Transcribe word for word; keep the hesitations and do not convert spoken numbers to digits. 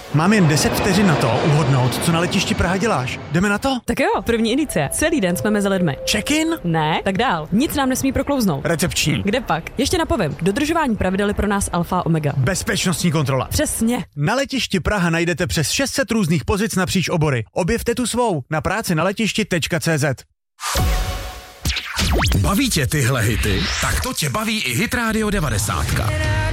Mám jen deset vteřin na to uhodnout, co na letišti Praha děláš. Jdeme na to? Tak jo, první indicie. Celý den jsme mezi lidmi. Check-in? Ne, tak dál. Nic nám nesmí proklouznout. Recepční. Kde pak? Ještě napovím. Dodržování pravidel je pro nás alfa a omega. Bezpečnostní kontrola. Přesně. Na letišti Praha najdete přes šest set různých pozic napříč obory. Objevte tu svou na práci na letišti tečka cé zet. Baví tě tyhle hity? Tak to tě baví i Hit Radio devadesát.